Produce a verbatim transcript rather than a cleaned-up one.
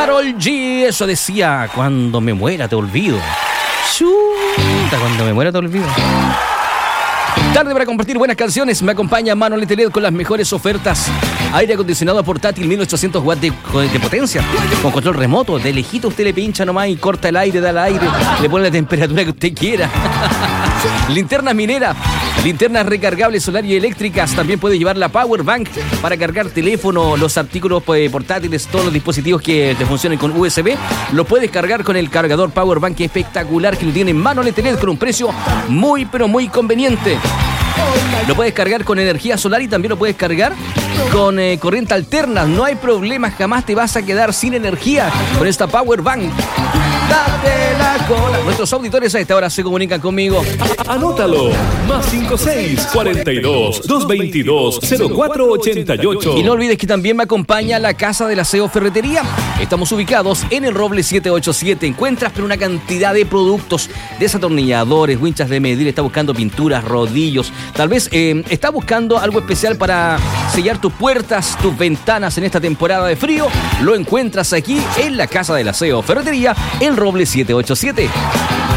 Karol G, eso decía, cuando me muera te olvido. Chuta, cuando me muera te olvido. Tarde para compartir buenas canciones. Me acompaña Manuel Teled con las mejores ofertas. Aire acondicionado portátil mil ochocientos watts de, de potencia, con control remoto. De lejito usted le pincha nomás y corta el aire, da el aire, le pone la temperatura que usted quiera. Linternas mineras, linternas recargables solar y eléctricas. También puede llevar la Power Bank para cargar teléfono, los artículos portátiles, todos los dispositivos que te funcionen con U S B. Lo puedes cargar con el cargador Power Bank espectacular que lo tiene Manuel Teled con un precio muy pero muy conveniente. Lo puedes cargar con energía solar y también lo puedes cargar con eh, corriente alterna. No hay problema, jamás te vas a quedar sin energía con esta Power Bank. Date la cola. Nuestros auditores a esta hora se comunican conmigo. Anótalo. Más cinco seis cuarenta y dos, doscientos veintidós, cero cuatro ochenta y ocho. Y no olvides que también me acompaña la Casa del Aseo Ferretería. Estamos ubicados en el Roble siete ocho siete. Encuentras pero una cantidad de productos, desatornilladores, winchas de medir. Está buscando pinturas, rodillos. Tal vez eh, está buscando algo especial para sellar tus puertas, tus ventanas en esta temporada de frío. Lo encuentras aquí en la Casa del Aseo Ferretería, el Roble siete ocho siete.